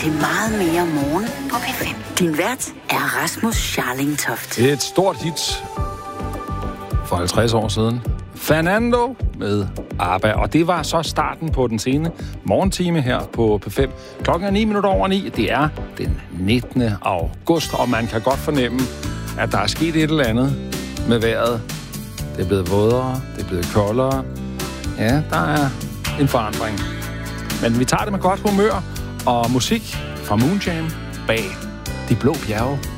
til meget mere morgen på P5. Din vært er Rasmus Scharling-Toft. Et stort hit for 50 år siden. Fernando med ABBA. Og det var så starten på den sene morgentime her på P5. Klokken er 9:09. Det er den 19. august, og man kan godt fornemme, at der er sket et eller andet med vejret. Det er blevet vådere, det er blevet koldere. Ja, der er en forandring. Men vi tager det med godt humør og musik fra Moonjam bag De Blå Bjerge.